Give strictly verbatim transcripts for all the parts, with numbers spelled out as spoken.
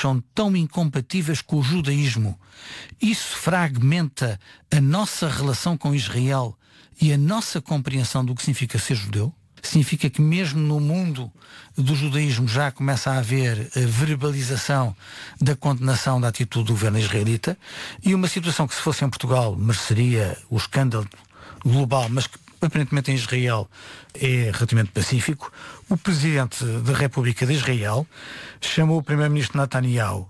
são tão incompatíveis com o judaísmo. Isso fragmenta a nossa relação com Israel e a nossa compreensão do que significa ser judeu. Significa que mesmo no mundo do judaísmo já começa a haver a verbalização da condenação da atitude do governo israelita, e uma situação que, se fosse em Portugal, mereceria o escândalo global, mas que aparentemente em Israel é relativamente pacífico. O Presidente da República de Israel chamou o Primeiro-Ministro Netanyahu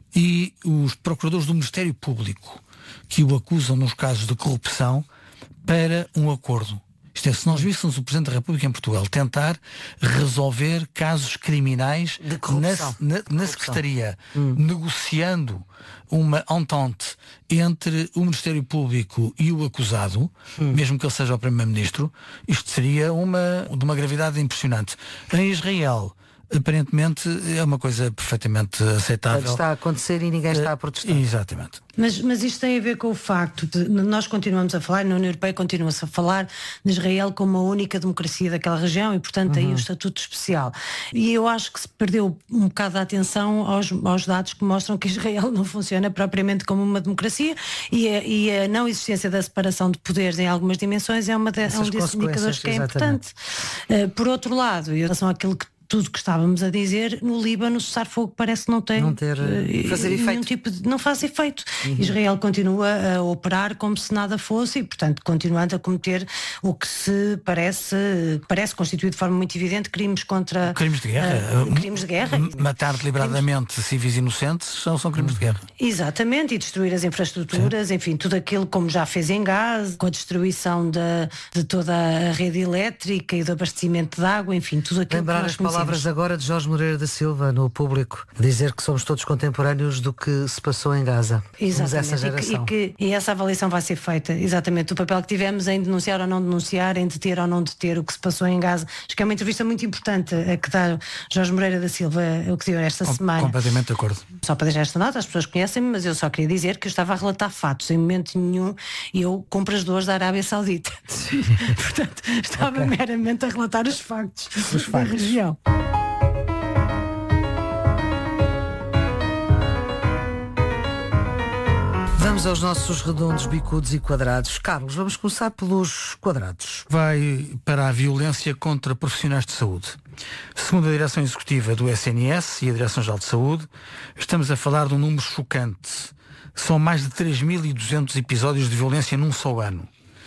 e os procuradores do Ministério Público que o acusam nos casos de corrupção para um acordo. Isto é, se nós víssemos o Presidente da República em Portugal tentar resolver casos criminais na, na, na Secretaria, hum. negociando uma entente entre o Ministério Público e o acusado, hum. mesmo que ele seja o Primeiro-Ministro, isto seria uma, de uma gravidade impressionante. Em Israel, aparentemente, é uma coisa perfeitamente aceitável. Está a acontecer e ninguém está a protestar. Exatamente. Mas, mas isto tem a ver com o facto de nós continuamos a falar, na União Europeia continua-se a falar de Israel como a única democracia daquela região e, portanto, tem uhum. o estatuto especial. E eu acho que se perdeu um bocado a atenção aos, aos dados que mostram que Israel não funciona propriamente como uma democracia e a, e a não existência da separação de poderes em algumas dimensões é, uma de, é um desses indicadores que é importante. Uh, por outro lado, em relação àquilo que tudo que estávamos a dizer, no Líbano o cessar-fogo parece que não tem não ter, uh, fazer nenhum efeito. tipo de, não faz efeito. Uhum. Israel continua a operar como se nada fosse e, portanto, continuando a cometer o que se parece, parece constituir de forma muito evidente crimes contra... Crimes de guerra. Uh, crimes de guerra. Matar deliberadamente crimes... civis inocentes são, são crimes uhum. de guerra. Exatamente, e destruir as infraestruturas, Sim. enfim, tudo aquilo como já fez em Gaza, com a destruição de, de toda a rede elétrica e do abastecimento de água, enfim, tudo aquilo Lembrar que nós as palavras agora de Jorge Moreira da Silva no Público, dizer que somos todos contemporâneos do que se passou em Gaza. Exatamente. Essa geração. E, que, e essa avaliação vai ser feita, exatamente, o papel que tivemos em denunciar ou não denunciar, em deter ou não deter o que se passou em Gaza. Acho que é uma entrevista muito importante a que dá Jorge Moreira da Silva, o que deu esta Com, semana. Completamente de acordo. Só para deixar esta nota, as pessoas conhecem-me, mas eu só queria dizer que eu estava a relatar fatos, em momento nenhum eu compro as dores da Arábia Saudita. Portanto, estava okay. meramente a relatar os factos, os da factos. região. Vamos aos nossos redondos, bicudos e quadrados. Carlos, vamos começar pelos quadrados. Vai para a violência contra profissionais de saúde. Segundo a Direção Executiva do S N S e a Direção-Geral de Saúde, estamos a falar de um número chocante. São mais de três mil e duzentos episódios de violência num só ano.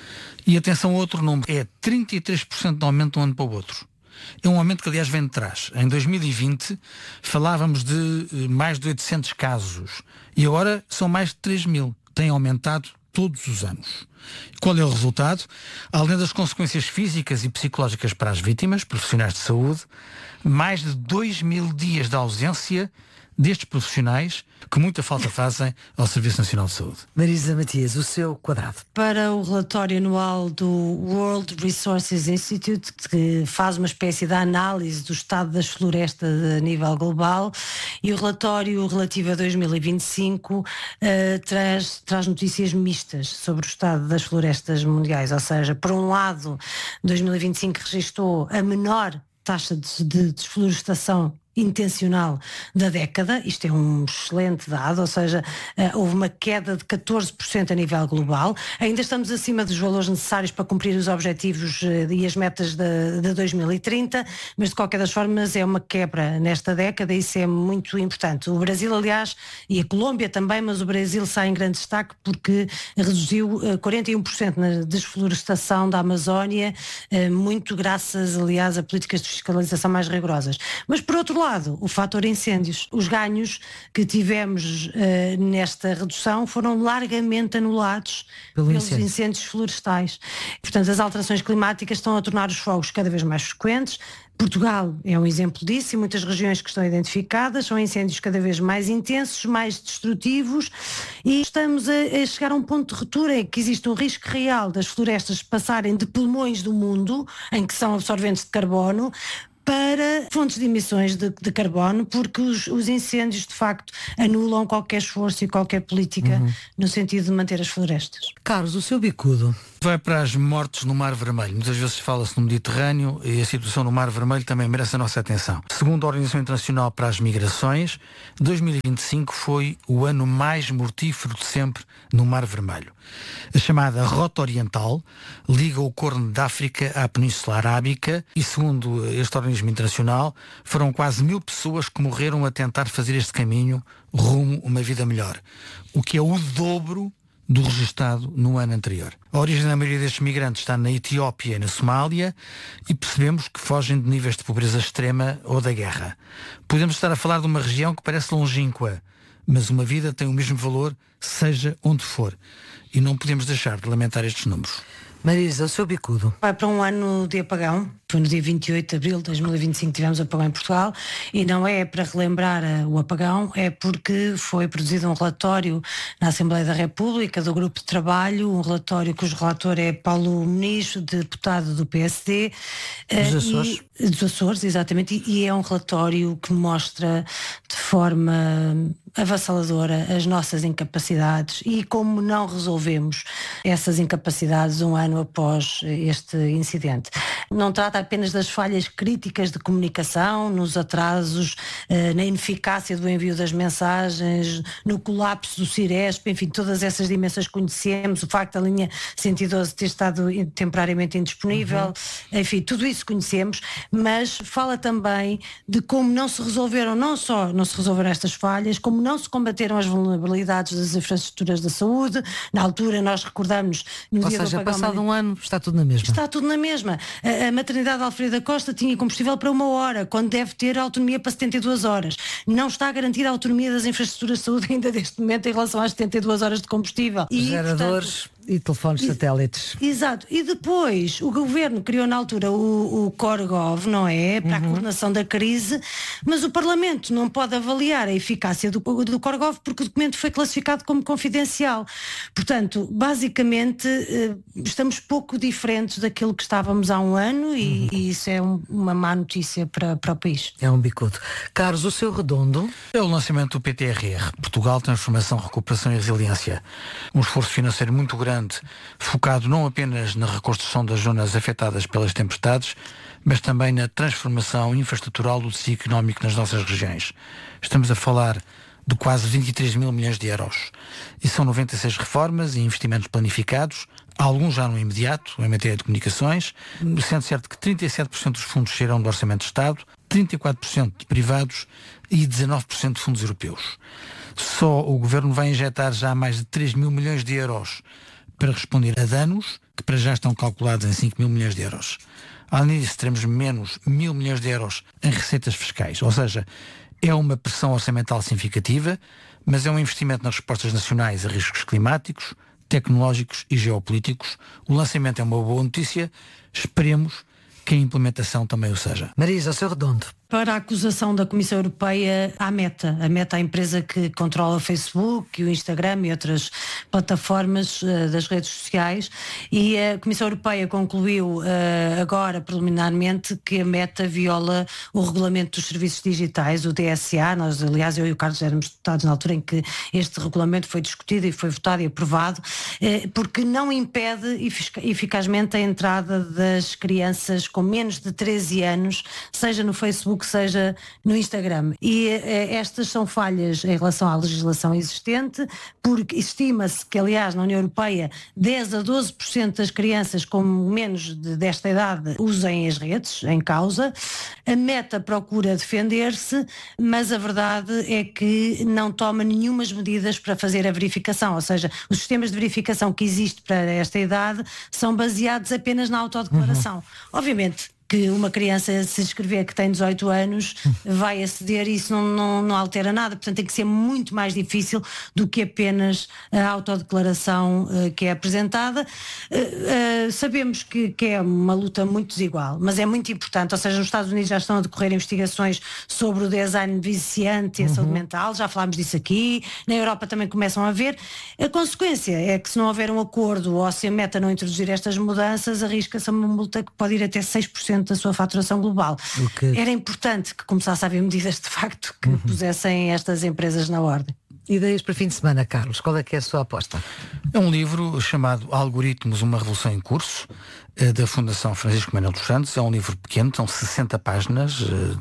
E atenção a outro número, é trinta e três por cento de aumento de um ano para o outro. É um aumento que, aliás, vem de trás. Em dois mil e vinte falávamos de mais de oitocentos casos e agora são mais de três mil. Tem aumentado todos os anos. Qual é o resultado? Além das consequências físicas e psicológicas para as vítimas, profissionais de saúde, mais de dois mil dias de ausência destes profissionais que muita falta fazem ao Serviço Nacional de Saúde. Marisa Matias, o seu quadrado. Para o relatório anual do World Resources Institute, que faz uma espécie de análise do estado das florestas a nível global, e o relatório relativo a dois mil e vinte e cinco uh, traz, traz notícias mistas sobre o estado das florestas mundiais. Ou seja, por um lado, dois mil e vinte e cinco registrou a menor taxa de, de desflorestação intencional da década, isto é um excelente dado, ou seja, uh, houve uma queda de catorze por cento a nível global, ainda estamos acima dos valores necessários para cumprir os objetivos uh, e as metas de, de dois mil e trinta, mas de qualquer das formas é uma quebra nesta década e isso é muito importante. O Brasil, aliás, e a Colômbia também, mas o Brasil sai em grande destaque porque reduziu uh, quarenta e um por cento na desflorestação da Amazónia, uh, muito graças, aliás, a políticas de fiscalização mais rigorosas. Mas por outro lado, lado, o fator incêndios. Os ganhos que tivemos uh, nesta redução foram largamente anulados Pelo pelos incêndio. incêndios florestais. Portanto, as alterações climáticas estão a tornar os fogos cada vez mais frequentes. Portugal é um exemplo disso e muitas regiões que estão identificadas são incêndios cada vez mais intensos, mais destrutivos e estamos a, a chegar a um ponto de ruptura em que existe um risco real das florestas passarem de pulmões do mundo, em que são absorventes de carbono, para fontes de emissões de, de carbono, porque os, os incêndios de facto anulam qualquer esforço e qualquer política uhum. no sentido de manter as florestas. Carlos, o seu bicudo. Vai para as mortes no Mar Vermelho. Muitas vezes fala-se no Mediterrâneo e a situação no Mar Vermelho também merece a nossa atenção. Segundo a Organização Internacional para as Migrações, dois mil e vinte e cinco foi o ano mais mortífero de sempre no Mar Vermelho. A chamada Rota Oriental liga o Corno da África à Península Arábica e, segundo este organismo internacional, foram quase mil pessoas que morreram a tentar fazer este caminho rumo a uma vida melhor, o que é o dobro do registado no ano anterior. A origem da maioria destes migrantes está na Etiópia e na Somália e percebemos que fogem de níveis de pobreza extrema ou da guerra. Podemos estar a falar de uma região que parece longínqua, mas uma vida tem o mesmo valor, seja onde for. E não podemos deixar de lamentar estes números. Marisa, o seu bicudo. Vai para um ano de apagão. Foi no dia vinte e oito de abril de dois mil e vinte e cinco que tivemos apagão em Portugal, e não é para relembrar o apagão, é porque foi produzido um relatório na Assembleia da República do Grupo de Trabalho, um relatório cujo relator é Paulo Muniz, deputado do P S D. Dos Açores. E, dos Açores, exatamente, e, e é um relatório que mostra de forma avassaladora as nossas incapacidades e como não resolvemos essas incapacidades um ano após este incidente. Não trata apenas das falhas críticas de comunicação, nos atrasos, na ineficácia do envio das mensagens, no colapso do Ciresp, enfim, todas essas dimensões conhecemos, o facto da linha cento e doze ter estado temporariamente indisponível, uhum. Enfim, tudo isso conhecemos, mas fala também de como não se resolveram, não só não se resolveram estas falhas, como não se combateram as vulnerabilidades das infraestruturas da saúde. Na altura nós recordamos no Ou dia seja, do apagão, passado um ano está tudo na mesma. Está tudo na mesma. A, a maternidade de Alfredo da Costa tinha combustível para uma hora, quando deve ter autonomia para setenta e duas horas. Não está garantida a autonomia das infraestruturas de saúde ainda neste momento em relação às setenta e duas horas de combustível. E, geradores, portanto, e telefones e, satélites. Exato. E depois o governo criou na altura o, o Corgov, não é? Para uhum. a coordenação da crise, mas o Parlamento não pode avaliar a eficácia do, do Corgov porque o documento foi classificado como confidencial. Portanto, basicamente estamos pouco diferentes daquilo que estávamos há um ano e, uhum. e isso é um, uma má notícia para, para o país. É um bicudo. Carlos, o seu redondo? É o lançamento do P T R R, Portugal Transformação, Recuperação e Resiliência. Um esforço financeiro muito grande, focado não apenas na reconstrução das zonas afetadas pelas tempestades, mas também na transformação infraestrutural do tecido económico nas nossas regiões. Estamos a falar de quase vinte e três mil milhões de euros. E são noventa e seis reformas e investimentos planificados, alguns já no imediato, em matéria de comunicações, sendo certo que trinta e sete por cento dos fundos serão do Orçamento de Estado, trinta e quatro por cento de privados e dezanove por cento de fundos europeus. Só o Governo vai injetar já mais de três mil milhões de euros para responder a danos, que para já estão calculados em cinco mil milhões de euros. Além disso, teremos menos mil milhões de euros em receitas fiscais, ou seja, é uma pressão orçamental significativa, mas é um investimento nas respostas nacionais a riscos climáticos, tecnológicos e geopolíticos. O lançamento é uma boa notícia, esperemos que a implementação também o seja. Marisa, o seu redondo. Para a acusação da Comissão Europeia à Meta. A Meta é a empresa que controla o Facebook, o Instagram e outras plataformas uh, das redes sociais, e a Comissão Europeia concluiu uh, agora preliminarmente que a Meta viola o Regulamento dos Serviços Digitais, o D S A. Nós, aliás, eu e o Carlos éramos deputados na altura em que este regulamento foi discutido e foi votado e aprovado, uh, porque não impede eficazmente a entrada das crianças com menos de treze anos, seja no Facebook, seja no Instagram. E eh, estas são falhas em relação à legislação existente, porque estima-se que, aliás, na União Europeia, dez a doze por cento das crianças com menos de, desta idade usem as redes em causa. A Meta procura defender-se, mas a verdade é que não toma nenhumas medidas para fazer a verificação, ou seja, os sistemas de verificação que existem para esta idade são baseados apenas na autodeclaração. Uhum. Obviamente que uma criança se escrever que tem dezoito anos vai aceder e isso não, não, não altera nada, portanto tem que ser muito mais difícil do que apenas a autodeclaração uh, que é apresentada. Uh, uh, sabemos que, que é uma luta muito desigual, mas é muito importante, ou seja, nos Estados Unidos já estão a decorrer investigações sobre o design viciante e a saúde mental, já falámos disso aqui, na Europa também começam a ver. A consequência é que se não houver um acordo ou se a Meta não introduzir estas mudanças, arrisca-se a uma multa que pode ir até seis por cento da sua faturação global. Que... Era importante que começasse a haver medidas de facto que uhum. pusessem estas empresas na ordem. Ideias para fim de semana, Carlos? Qual é que é a sua aposta? É um livro chamado Algoritmos, uma revolução em curso, da Fundação Francisco Manuel dos Santos. É um livro pequeno, são sessenta páginas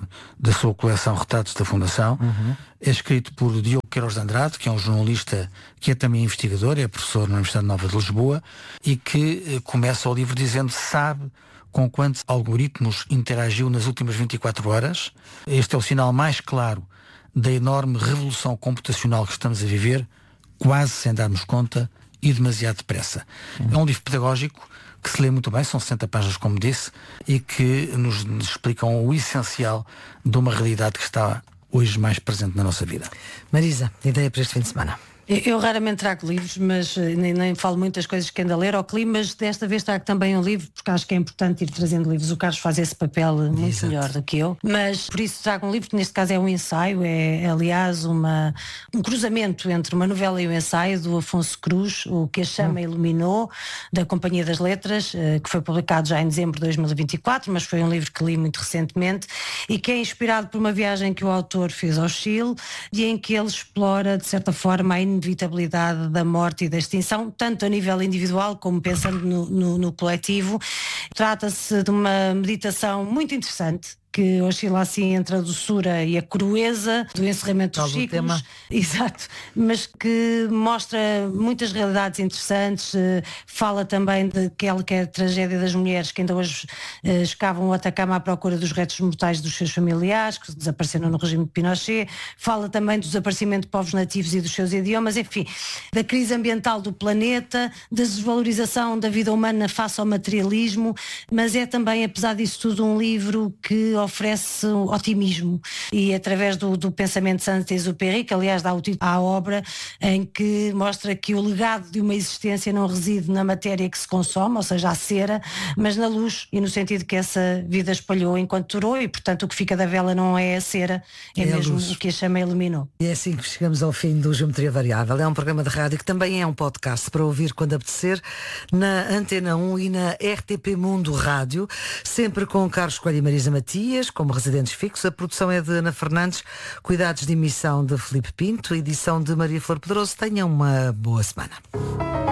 da sua coleção Retratos da Fundação. Uhum. É escrito por Diogo Queiroz de Andrade, que é um jornalista que é também investigador, é professor na Universidade Nova de Lisboa, e que começa o livro dizendo: sabe com quantos algoritmos interagiu nas últimas vinte e quatro horas? Este é o sinal mais claro da enorme revolução computacional que estamos a viver, quase sem darmos conta e demasiado depressa. Uhum. É um livro pedagógico que se lê muito bem, são sessenta páginas, como disse, e que nos explicam o essencial de uma realidade que está hoje mais presente na nossa vida. Marisa, ideia para este fim de semana? Eu raramente trago livros, mas nem, nem falo muitas coisas que ando a ler ao clima, mas desta vez trago também um livro, porque acho que é importante ir trazendo livros. O Carlos faz esse papel muito Exato. melhor do que eu, mas por isso trago um livro que neste caso é um ensaio, é aliás uma, um cruzamento entre uma novela e um ensaio do Afonso Cruz, O que a Chama hum. Iluminou, da Companhia das Letras, que foi publicado já em dezembro de dois mil e vinte e quatro, mas foi um livro que li muito recentemente e que é inspirado por uma viagem que o autor fez ao Chile e em que ele explora, de certa forma, a inevitabilidade da morte e da extinção, tanto a nível individual como pensando no, no, no coletivo. Trata-se de uma meditação muito interessante, que oscila assim entre a doçura e a crueza do encerramento dos ciclos. Tema. Exato, mas que mostra muitas realidades interessantes, fala também daquela que é a tragédia das mulheres que ainda hoje eh, escavam o Atacama à procura dos restos mortais dos seus familiares, que desapareceram no regime de Pinochet, fala também do desaparecimento de povos nativos e dos seus idiomas, enfim, da crise ambiental do planeta, da desvalorização da vida humana face ao materialismo, mas é também, apesar disso tudo, um livro que oferece otimismo e através do, do pensamento de Saint-Exupéry, que aliás dá o título à obra, em que mostra que o legado de uma existência não reside na matéria que se consome, ou seja, a cera, mas na luz, e no sentido que essa vida espalhou enquanto durou, e portanto o que fica da vela não é a cera, é, é mesmo o que a chama iluminou. E é assim que chegamos ao fim do Geometria Variável. É um programa de rádio que também é um podcast para ouvir quando apetecer, na Antena um e na R T P Mundo Rádio, sempre com Carlos Coelho e Marisa Matias como residentes fixos. A produção é de Ana Fernandes, cuidados de emissão de Filipe Pinto, edição de Maria Flor Pedroso. Tenham uma boa semana.